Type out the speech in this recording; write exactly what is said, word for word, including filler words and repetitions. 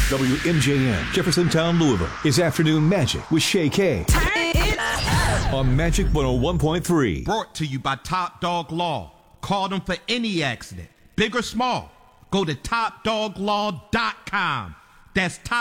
W M J M, Jeffersontown, Louisville, is Afternoon Magic with Shay K. On Magic one oh one point three. Brought to you by Top Dog Law. Call them for any accident, big or small. Go to top dog law dot com. That's top